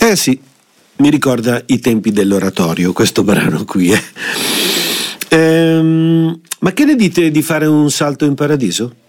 Eh sì, mi ricorda i tempi dell'oratorio, questo brano qui. Ma che ne dite di fare un salto in paradiso?